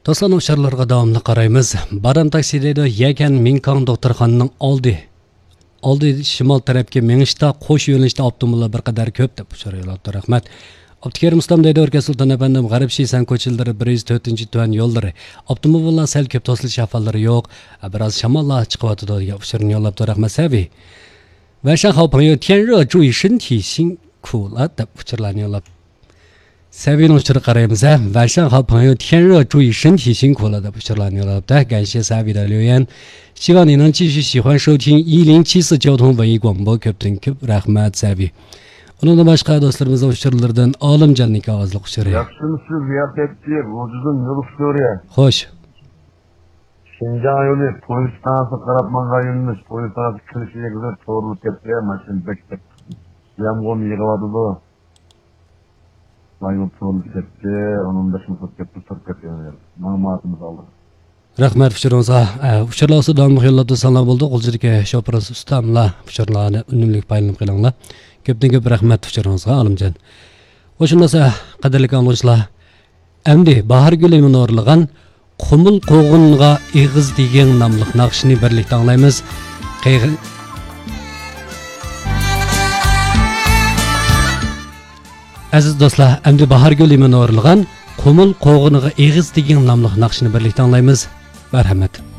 Dostlar, uçarlarga davamlı qaraymiz. Baran taksideydi Yakan Minkang doktorxonaning oldi shimol tarafga mengishda qo'sh yo'nalishda avtomobillar bir qadar ko'p deb uçarıyorlar. Rahmat. Abdukerim Ustam deydi O'rka Sulton efendim, G'arib Shiysan ko'chalari 104-tuvan yo'llari. Avtomobillar sal ko'p tosilish xavflari yo'q. Biroz shamollar chiqyapti degan uçarni yo'llabdi. Rahmat Savi. 晚上好朋友，天热注意身体，辛苦了deb uçarlarni yo'llab. Sevgili uçarı qaraymiz. 晚上好朋友，天热注意身体，辛苦了deb uçarlarni yo'llabdi. 感谢 Savi 的留言。希望你能继续喜欢收听1074交通文艺广播。Köpten köp rahmat Savi. Onun başka dostlarımızın uçarlardan Olimjonning ovozli uçarı. Yaxshimisiz, Riyaketchi, Ro'jizim yo'l Suriya. Xo'sh. Şinjan yo'li poyezd stansi Qarabmanga yo'nalish, poyezd stansi kirishiga g'izir to'g'ri ketdi, mashina bekdi. Yomg'ir yig'iladi bu. Maymun to'g'ri ketdi, onun dashini ketdi, turib ketdi. Ma'lumotimiz oldi. Rahmat uçurunuzga. Uçurlarsa davamlı yo'llabda sanlar bo'ldi. Qo'lchidagi shopiroz ustamlar uçurlarni unumlik paylanib qilinglar. Köpten köp rahmat uçurunuzga Olimjon. O'shundosa qadrli anglashlar. Endi bahar guli minorligan Qumul qo'g'inga eg'iz degan nomli naqshni birlikda anglaymiz. Aziz do'stlar, endi bahar guli minorligan Qumul qo'g'inga eg'iz degan nomli naqshni birlikda anglaymiz. Marhamat.